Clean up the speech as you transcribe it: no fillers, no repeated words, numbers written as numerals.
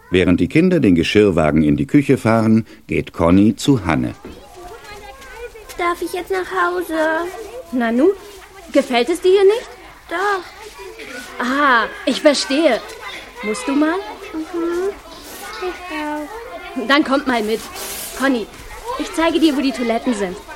Während die Kinder den Geschirrwagen in die Küche fahren, geht Conny zu Hanne. Darf ich jetzt nach Hause? Nanu, gefällt es dir hier nicht? Doch. Ah, ich verstehe. Musst du mal? Ich auch. Dann kommt mal mit. Conny, ich zeige dir, wo die Toiletten sind.